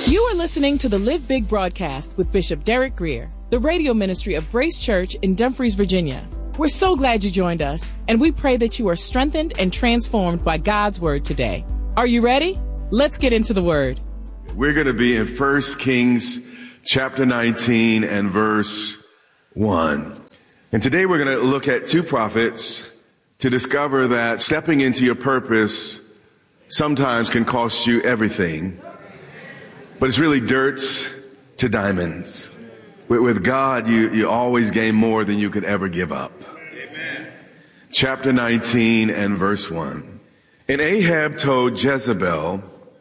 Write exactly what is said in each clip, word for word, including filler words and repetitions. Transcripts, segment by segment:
You are listening to the Live Big broadcast with Bishop Derek Greer, the radio ministry of Grace Church in Dumfries, Virginia. We're so glad you joined us, and we pray that you are strengthened and transformed by God's word today. Are you ready? Let's get into the word. We're going to be in First Kings chapter nineteen and verse one. And today we're going to look at two prophets to discover that stepping into your purpose sometimes can cost you everything. But it's really dirts to diamonds. With, with God, you, you always gain more than you could ever give up. Amen. Chapter nineteen and verse one. And Ahab told Jezebel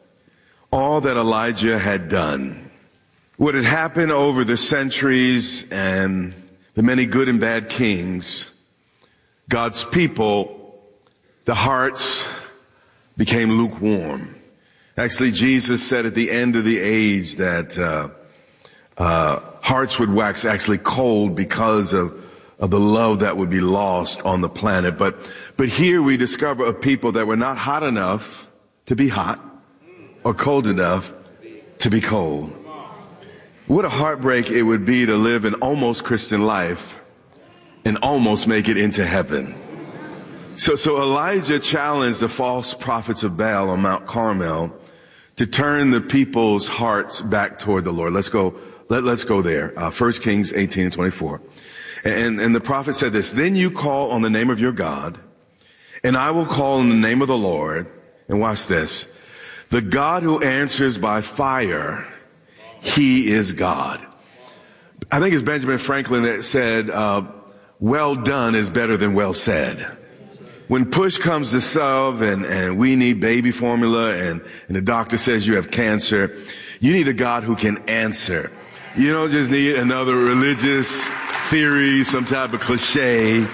all that Elijah had done. What had happened over the centuries and the many good and bad kings, God's people, the hearts became lukewarm. Actually, Jesus said at the end of the age that uh, uh, hearts would wax actually cold because of, of the love that would be lost on the planet. But, but here we discover a people that were not hot enough to be hot or cold enough to be cold. What a heartbreak it would be to live an almost Christian life and almost make it into heaven. So, so Elijah challenged the false prophets of Baal on Mount Carmel to turn the people's hearts back toward the Lord. Let's go, let, let's go there. Uh, First Kings eighteen and twenty-four. And, and the prophet said this, then you call on the name of your God, and I will call on the name of the Lord. And watch this. The God who answers by fire, he is God. I think it's Benjamin Franklin that said, uh, well done is better than well said. When push comes to shove and, and we need baby formula and, and the doctor says you have cancer, you need a God who can answer. You don't just need another religious theory, some type of cliche.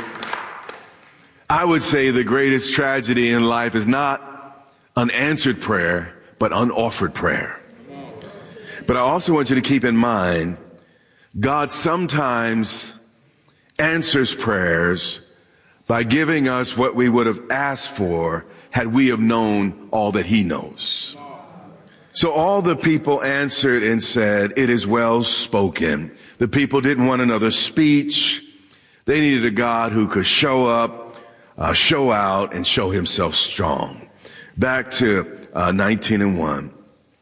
I would say the greatest tragedy in life is not unanswered prayer, but unoffered prayer. But I also want you to keep in mind, God sometimes answers prayers by giving us what we would have asked for had we have known all that he knows. So all the people answered and said, it is well spoken. The people didn't want another speech. They needed a God who could show up, uh, show out, and show himself strong. Back to uh, nineteen and one.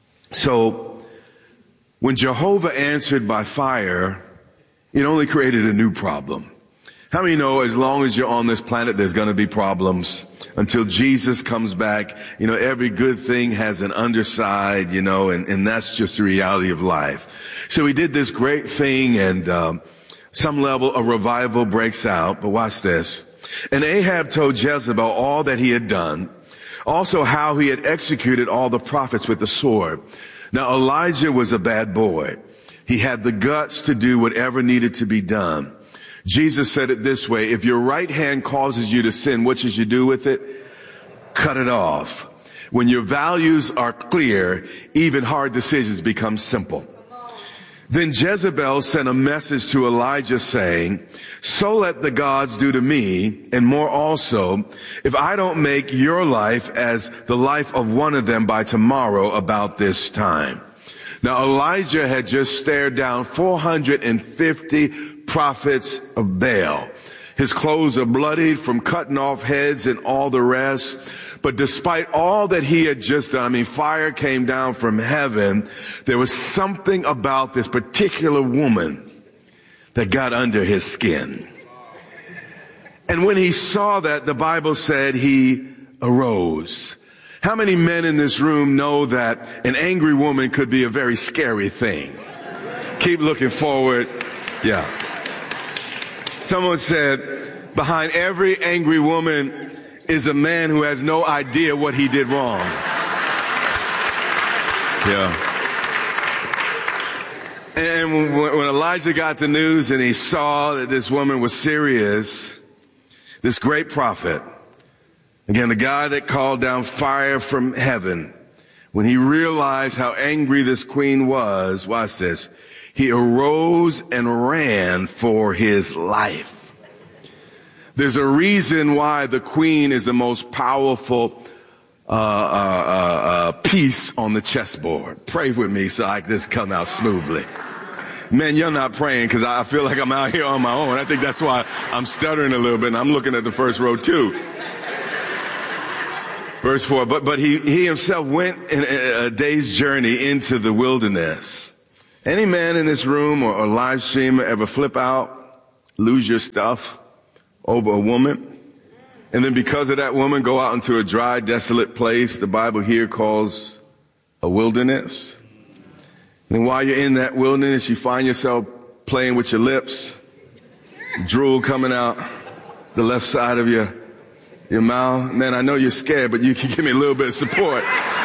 So when Jehovah answered by fire, it only created a new problem. How many know as long as you're on this planet, there's going to be problems until Jesus comes back? You know, every good thing has an underside, you know, and, and that's just the reality of life. So he did this great thing and um, some level of revival breaks out. But watch this. And Ahab told Jezebel all that he had done, also how he had executed all the prophets with the sword. Now, Elijah was a bad boy. He had the guts to do whatever needed to be done. Jesus said it this way, if your right hand causes you to sin, what should you do with it? Cut it off. When your values are clear, even hard decisions become simple. Then Jezebel sent a message to Elijah saying, so let the gods do to me, and more also, if I don't make your life as the life of one of them by tomorrow about this time. Now Elijah had just stared down four hundred fifty prophets of Baal. His clothes are bloodied from cutting off heads and all the rest. But despite all that he had just done, I mean, fire came down from heaven. There was something about this particular woman that got under his skin. And when he saw that, the Bible said he arose. How many men in this room know that an angry woman could be a very scary thing? Keep looking forward. Yeah. Someone said, behind every angry woman is a man who has no idea what he did wrong. Yeah. And when Elijah got the news and he saw that this woman was serious, this great prophet, again, the guy that called down fire from heaven, when he realized how angry this queen was, watch this, he arose and ran for his life. There's a reason why the queen is the most powerful uh, uh, uh, uh, piece on the chessboard. Pray with me so I can just come out smoothly. Man, you're not praying because I feel like I'm out here on my own. I think that's why I'm stuttering a little bit, and I'm looking at the first row too. Verse four, but, but he, he himself went in a, a day's journey into the wilderness. Any man in this room or, or live stream ever flip out, lose your stuff over a woman, and then because of that woman go out into a dry, desolate place the Bible here calls a wilderness? And while you're in that wilderness, you find yourself playing with your lips, drool coming out the left side of your, your mouth. Man, I know you're scared, but you can give me a little bit of support.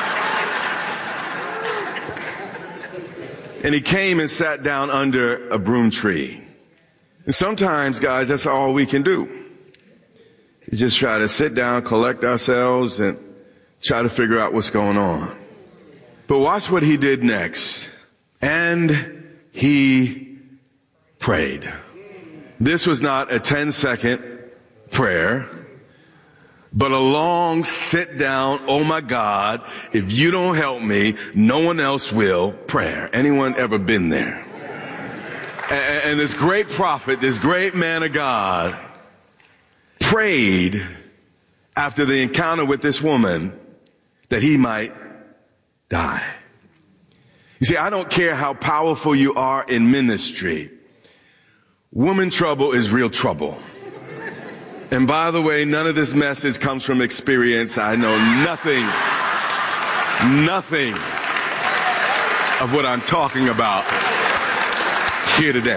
And he came and sat down under a broom tree. And sometimes, guys, that's all we can do. You just try to sit down, collect ourselves, and try to figure out what's going on. But watch what he did next. And he prayed. This was not a ten-second prayer, but a long sit down, oh my God, if you don't help me, no one else will prayer. Anyone ever been there? And, and this great prophet, this great man of God, prayed after the encounter with this woman that he might die. You see, I don't care how powerful you are in ministry. Woman trouble is real trouble. And by the way, none of this message comes from experience. I know nothing, nothing of what I'm talking about here today.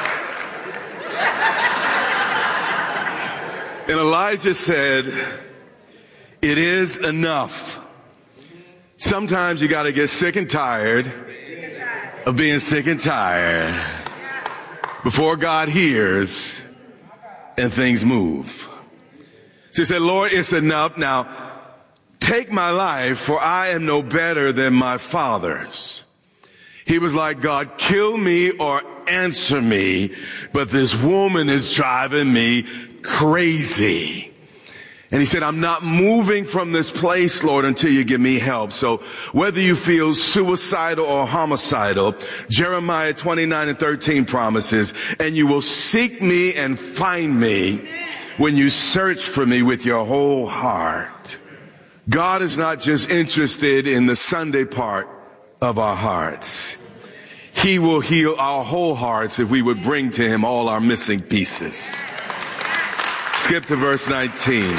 And Elijah said, it is enough. Sometimes you got to get sick and tired of being sick and tired before God hears and things move. So he said, Lord, it's enough. Now take my life, for I am no better than my fathers. He was like, God, kill me or answer me, but this woman is driving me crazy. And he said, I'm not moving from this place, Lord, until you give me help. So whether you feel suicidal or homicidal, Jeremiah twenty-nine and thirteen promises, and you will seek me and find me when you search for me with your whole heart. God is not just interested in the Sunday part of our hearts. He will heal our whole hearts if we would bring to him all our missing pieces. Skip to verse nineteen.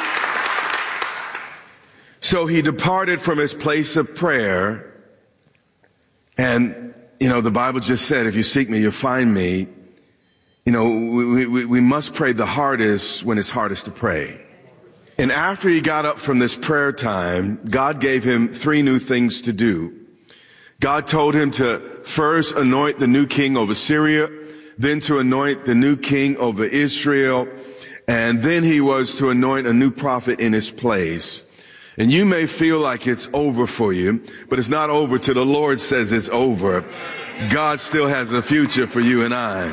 So he departed from his place of prayer. And, you know, the Bible just said, if you seek me, you'll find me. You know, we, we, we must pray the hardest when it's hardest to pray. And after he got up from this prayer time, God gave him three new things to do. God told him to first anoint the new king over Syria, then to anoint the new king over Israel, and then he was to anoint a new prophet in his place. And you may feel like it's over for you, but it's not over till the Lord says it's over. God still has a future for you and I.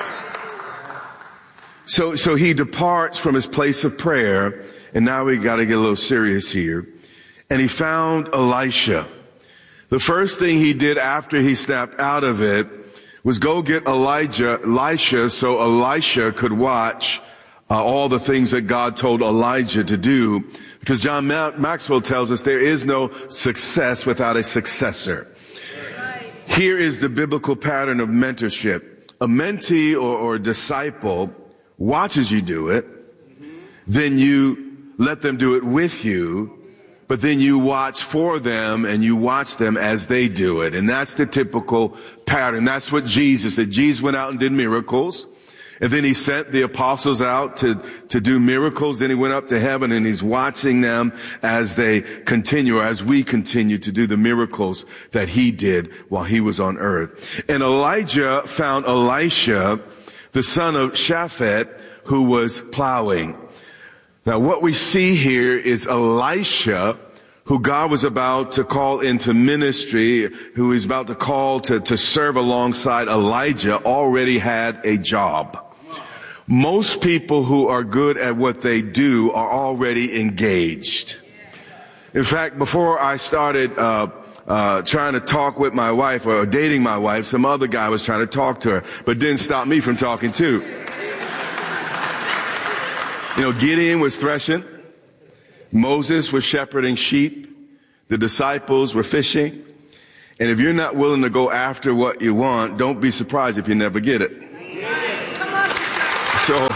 So, so he departs from his place of prayer, and now we got to get a little serious here. And he found Elisha. The first thing he did after he snapped out of it was go get Elijah, Elisha, so Elisha could watch uh, all the things that God told Elijah to do. Because John Maxwell tells us there is no success without a successor. Here is the biblical pattern of mentorship. A mentee or, or disciple watches you do it, then you let them do it with you, but then you watch for them and you watch them as they do it. And that's the typical pattern. That's what Jesus did. Jesus went out and did miracles. And then he sent the apostles out to, to do miracles. Then he went up to heaven and he's watching them as they continue, or as we continue to do the miracles that he did while he was on earth. And Elijah found Elisha, the son of Shaphat, who was plowing. Now what we see here is Elisha, who God was about to call into ministry, who he's about to call to, to serve alongside Elijah, already had a job. Most people who are good at what they do are already engaged. In fact, before I started uh, uh, trying to talk with my wife or dating my wife, some other guy was trying to talk to her, but didn't stop me from talking too. You know, Gideon was threshing. Moses was shepherding sheep. The disciples were fishing. And if you're not willing to go after what you want, don't be surprised if you never get it. So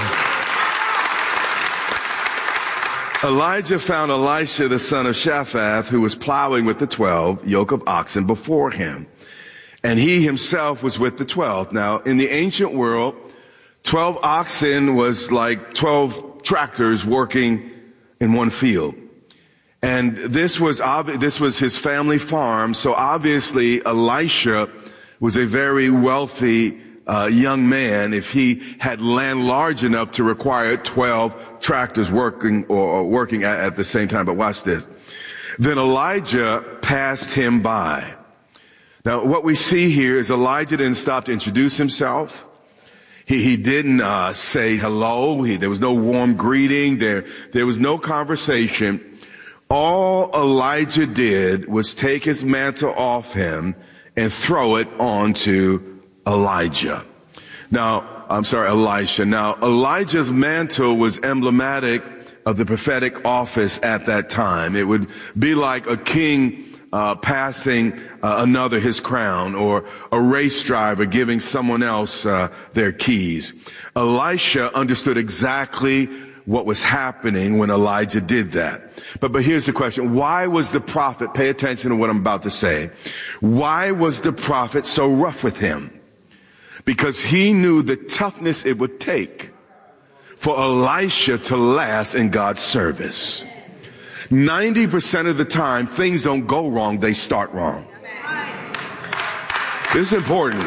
Elijah found Elisha, the son of Shaphat, who was plowing with the twelve yoke of oxen before him. And he himself was with the twelve. Now, in the ancient world, twelve oxen was like twelve tractors working in one field. And this was obvi- this was his family farm, so obviously Elisha was a very wealthy uh, young man if he had land large enough to require twelve tractors working or, or working at, at the same time. But watch this. Then Elijah passed him by. Now, what we see here is Elijah didn't stop to introduce himself. He, he didn't uh, say hello. He, there was no warm greeting. There, there was no conversation. All Elijah did was take his mantle off him and throw it onto Elijah. Now, I'm sorry, Elisha. Now, Elijah's mantle was emblematic of the prophetic office at that time. It would be like a king uh, passing uh, another his crown, or a race driver giving someone else uh, their keys. Elisha understood exactly what was happening when Elijah did that. But, but here's the question. Why was the prophet, pay attention to what I'm about to say. Why was the prophet so rough with him? Because he knew the toughness it would take for Elisha to last in God's service. ninety percent of the time, things don't go wrong, they start wrong. This is important.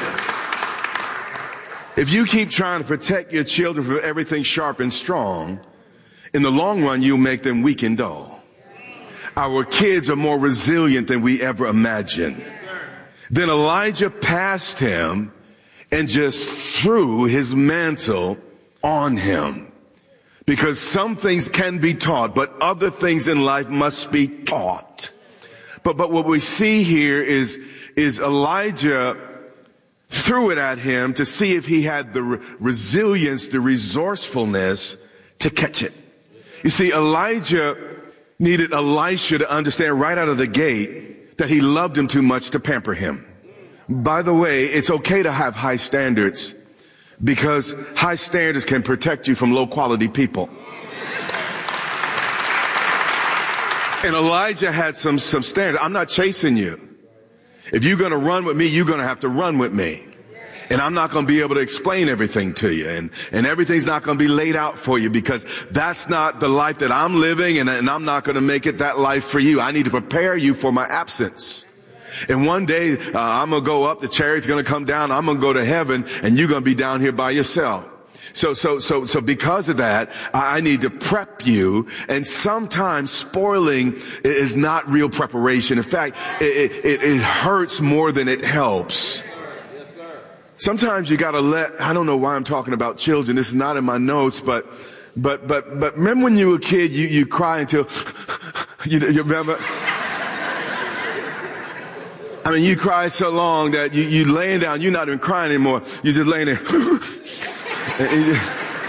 If you keep trying to protect your children from everything sharp and strong, in the long run, you'll make them weak and dull. Our kids are more resilient than we ever imagined. Then Elijah passed him and just threw his mantle on him. Because some things can be taught, but other things in life must be taught. But, but what we see here is, is Elijah threw it at him to see if he had the re- resilience, the resourcefulness to catch it. You see, Elijah needed Elisha to understand right out of the gate that he loved him too much to pamper him. By the way, it's okay to have high standards, because high standards can protect you from low quality people. And Elijah had some, some standards. I'm not chasing you. If you're going to run with me, you're going to have to run with me. And I'm not going to be able to explain everything to you. And, and everything's not going to be laid out for you, because that's not the life that I'm living. And, and I'm not going to make it that life for you. I need to prepare you for my absence. And one day, uh, I'm going to go up, the chariot's going to come down, I'm going to go to heaven, and you're going to be down here by yourself. So, so, so, so because of that, I need to prep you. And sometimes spoiling is not real preparation. In fact, it, it, it hurts more than it helps. Sometimes you got to let, I don't know why I'm talking about children. This is not in my notes, but, but, but, but remember when you were a kid, you, you cry until, you, you remember? I mean, you cry so long that you, you laying down, you're not even crying anymore. You're just laying there. and you,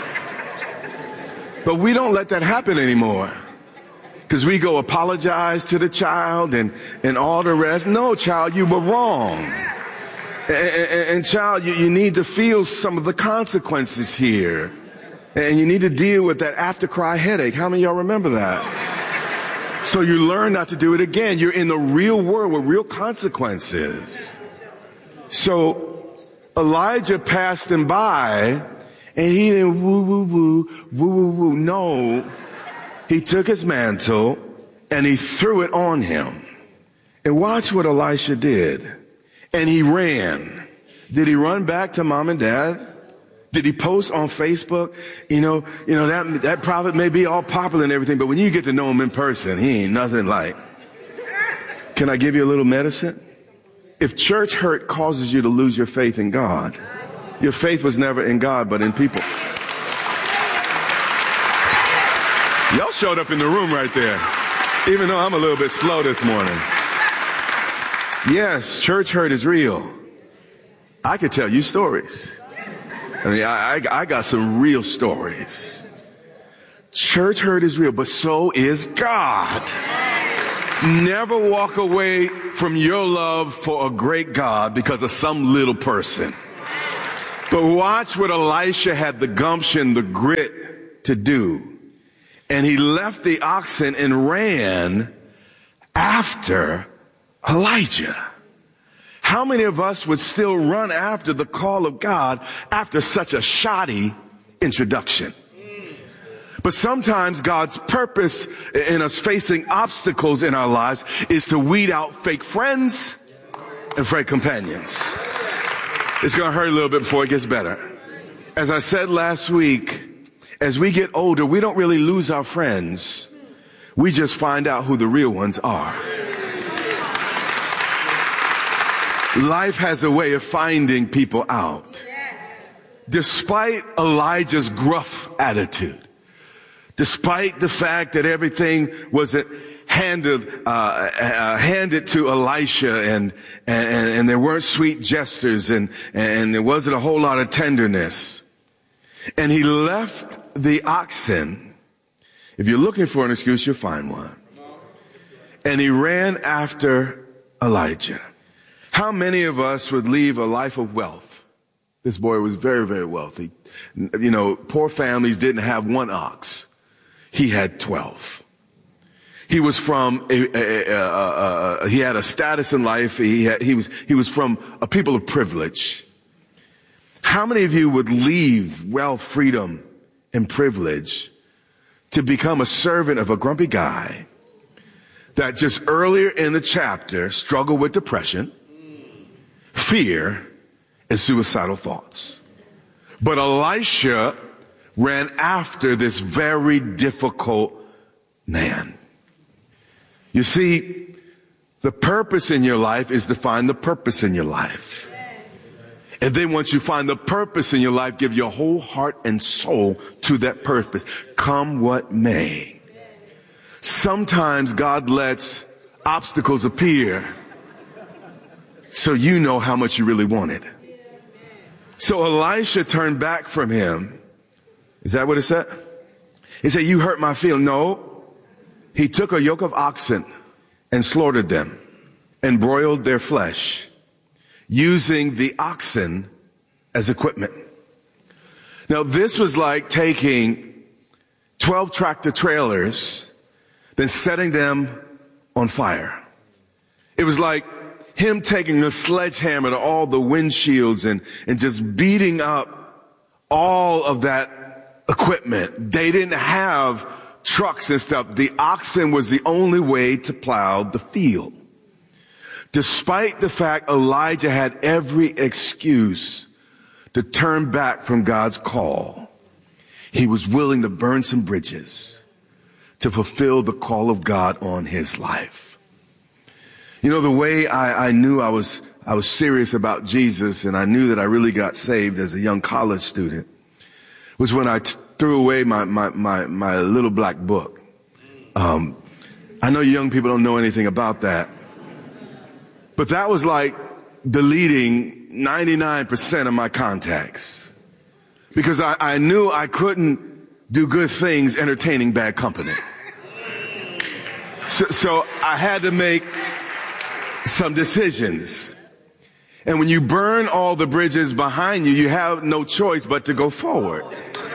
but we don't let that happen anymore. Because we go apologize to the child and, and all the rest. No, child, you were wrong. And, and, and child, you, you need to feel some of the consequences here. And you need to deal with that after cry headache. How many of y'all remember that? So you learn not to do it again. You're in the real world with real consequences. So Elijah passed him by, and he didn't woo, woo, woo, woo, woo, woo. No, he took his mantle and he threw it on him. And watch what Elisha did. And he ran. Did he run back to mom and dad? Did he post on Facebook? You know, you know, that, that prophet may be all popular and everything, but when you get to know him in person, he ain't nothing like. Can I give you a little medicine? If church hurt causes you to lose your faith in God, your faith was never in God, but in people. Y'all showed up in the room right there. Even though I'm a little bit slow this morning. Yes, church hurt is real. I could tell you stories. I mean, I, I, I got some real stories. Church hurt is real, but so is God. Never walk away from your love for a great God because of some little person. But watch what Elisha had the gumption, the grit to do. And he left the oxen and ran after Elijah. How many of us would still run after the call of God after such a shoddy introduction? But sometimes God's purpose in us facing obstacles in our lives is to weed out fake friends and fake companions. It's going to hurt a little bit before it gets better. As I said last week, as we get older, we don't really lose our friends. We just find out who the real ones are. Life has a way of finding people out. Despite Elijah's gruff attitude, despite the fact that everything wasn't handed, uh, uh, handed to Elisha and, and, and there weren't sweet gestures and, and there wasn't a whole lot of tenderness. And he left the oxen. If you're looking for an excuse, you'll find one. And he ran after Elijah. How many of us would leave a life of wealth? This boy was very, very wealthy. You know, poor families didn't have one ox. He had twelve. He was from, a, a, a, a, a, he had a status in life. He had, he was, he was from a people of privilege. How many of you would leave wealth, freedom, and privilege to become a servant of a grumpy guy that just earlier in the chapter struggled with depression, fear, and suicidal thoughts? But Elisha ran after this very difficult man. You see, the purpose in your life is to find the purpose in your life. And then once you find the purpose in your life, give your whole heart and soul to that purpose, come what may. Sometimes God lets obstacles appear so you know how much you really want it. So Elisha turned back from him. Is that what it said? He said, you hurt my feelings. No. He took a yoke of oxen and slaughtered them and broiled their flesh, using the oxen as equipment. Now, this was like taking twelve tractor trailers, then setting them on fire. It was like him taking a sledgehammer to all the windshields and, and just beating up all of that equipment. They didn't have trucks and stuff. The oxen was the only way to plow the field. Despite the fact Elijah had every excuse to turn back from God's call, he was willing to burn some bridges to fulfill the call of God on his life. You know, the way I, I knew I was, I was serious about Jesus and I knew that I really got saved as a young college student was when I t- threw away my, my, my, my little black book. Um, I know young people don't know anything about that, but that was like deleting ninety-nine percent of my contacts because I, I knew I couldn't do good things entertaining bad company. So, so I had to make some decisions. And when you burn all the bridges behind you, you have no choice but to go forward.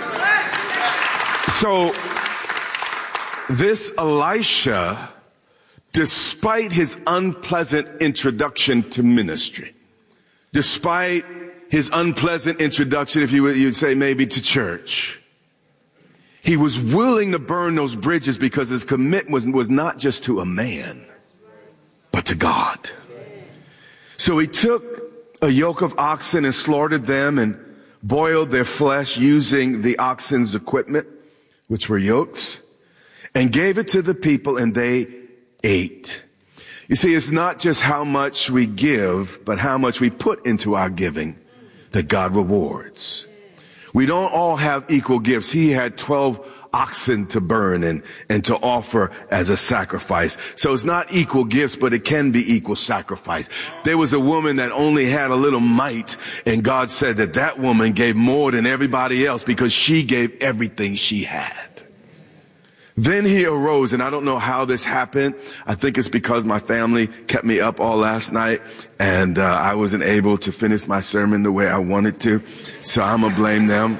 So this Elisha, despite his unpleasant introduction to ministry, despite his unpleasant introduction, if you would you'd say maybe to church, he was willing to burn those bridges because his commitment was, was not just to a man, but to God. So he took a yoke of oxen and slaughtered them and boiled their flesh using the oxen's equipment, which were yokes, and gave it to the people and they ate. You see, it's not just how much we give, but how much we put into our giving that God rewards. We don't all have equal gifts. He had twelve oxen to burn and, and to offer as a sacrifice. So it's not equal gifts, but it can be equal sacrifice. There was a woman that only had a little mite, and God said that that woman gave more than everybody else because she gave everything she had. Then he arose, and I don't know how this happened. I think it's because my family kept me up all last night, and uh, I wasn't able to finish my sermon the way I wanted to. So I'm going to blame them.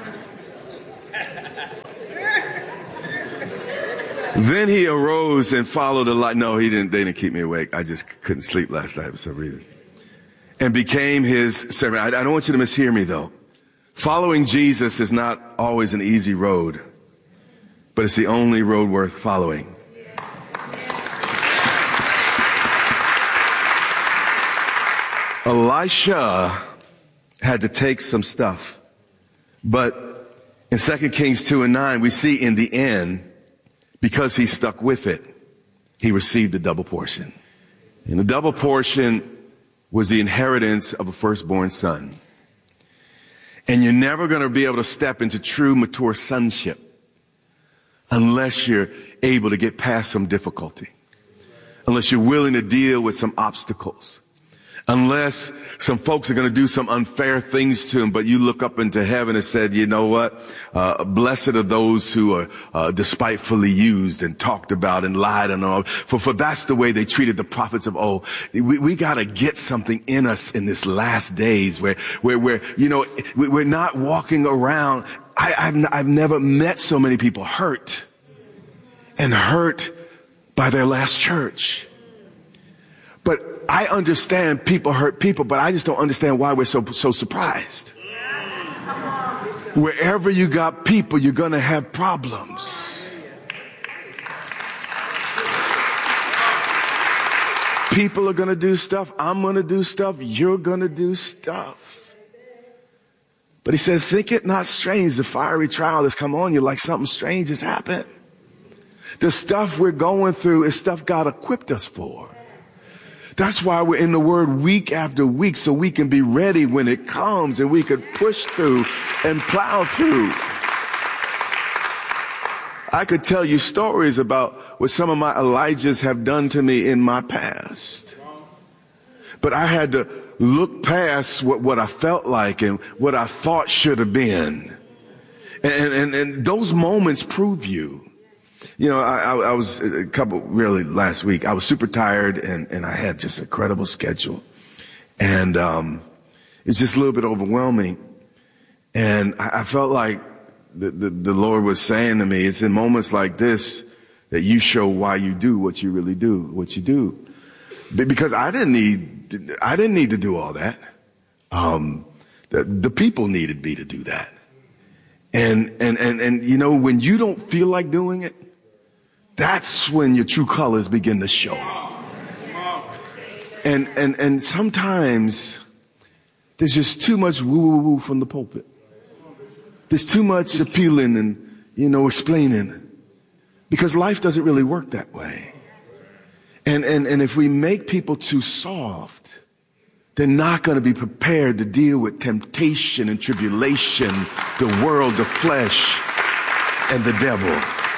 Then he arose and followed the light. No, he didn't. They didn't keep me awake. I just couldn't sleep last night for some reason. And became his servant. I, I don't want you to mishear me, though. Following Jesus is not always an easy road, but it's the only road worth following. Elisha had to take some stuff, but in Second Kings two and nine, we see in the end, because he stuck with it, he received a double portion. And the double portion was the inheritance of a firstborn son. And you're never going to be able to step into true mature sonship unless you're able to get past some difficulty, unless you're willing to deal with some obstacles, unless some folks are going to do some unfair things to him, but you look up into heaven and said, you know what? Uh, blessed are those who are uh, despitefully used and talked about and lied and all. For, for that's the way they treated the prophets of old. We, we got to get something in us in this last days where, where, where, you know, we, we're not walking around. I, I've, n- I've never met so many people hurt and hurt by their last church. But I understand people hurt people, but I just don't understand why we're so, so surprised. Wherever you got people, you're going to have problems. People are going to do stuff. I'm going to do stuff. You're going to do stuff. But he said, think it not strange, the fiery trial that's come on you like something strange has happened. The stuff we're going through is stuff God equipped us for. That's why we're in the Word week after week, so we can be ready when it comes and we could push through and plow through. I could tell you stories about what some of my Elijahs have done to me in my past. But I had to look past what, what I felt like and what I thought should have been. And, and, and those moments prove you. You know, I, I, I was a couple, really last week, I was super tired and, and I had just a incredible schedule. And, um, it's just a little bit overwhelming. And I, I felt like the, the, the Lord was saying to me, it's in moments like this that you show why you do what you really do, what you do. Because I didn't need, I didn't need to do all that. Um, the, the people needed me to do that. And, and, and, and, you know, when you don't feel like doing it, that's when your true colors begin to show. And, and, and sometimes there's just too much woo woo woo from the pulpit. There's too much appealing and, you know, explaining, because life doesn't really work that way. And, and, and if we make people too soft, they're not going to be prepared to deal with temptation and tribulation, the world, the flesh, and the devil.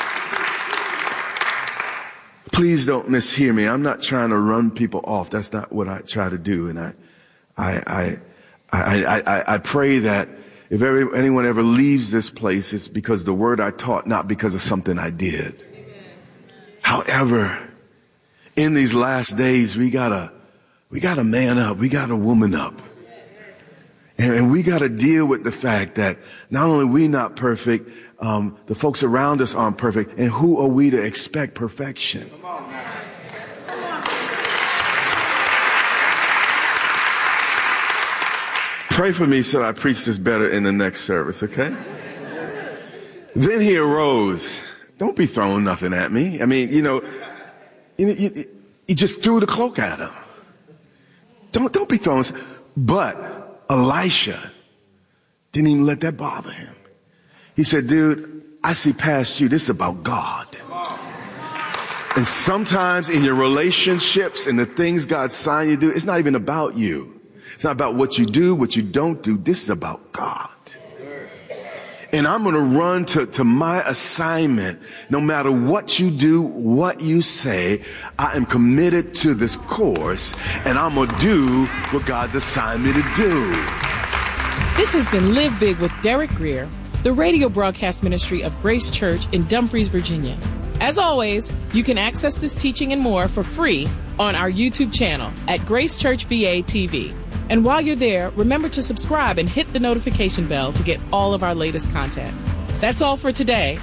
Please don't mishear me. I'm not trying to run people off. That's not what I try to do. And I, I, I, I, I, I pray that if every, anyone ever leaves this place, it's because the word I taught, not because of something I did. However, in these last days, we gotta, we gotta man up. We gotta woman up. And, and we gotta deal with the fact that not only we not perfect, um, the folks around us aren't perfect. And who are we to expect perfection? Pray for me so I preach this better in the next service, okay? Then he arose. Don't be throwing nothing at me. I mean, you know, you, you, you just threw the cloak at him. Don't, don't be throwing. But Elisha didn't even let that bother him. He said, dude, I see past you. This is about God. And sometimes in your relationships and the things God signed you to do, it's not even about you. It's not about what you do, what you don't do. This is about God. And I'm going to run to, to my assignment. No matter what you do, what you say, I am committed to this course, and I'm going to do what God's assigned me to do. This has been Live Big with Derek Grier, the radio broadcast ministry of Grace Church in Dumfries, Virginia. As always, you can access this teaching and more for free on our YouTube channel at Grace Church V A T V. And while you're there, remember to subscribe and hit the notification bell to get all of our latest content. That's all for today.